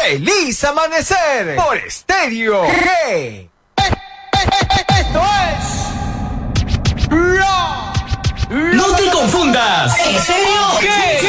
¡Feliz amanecer! Por Estéreo G. Esto es... ¡No te confundas! ¿En serio? ¿Qué?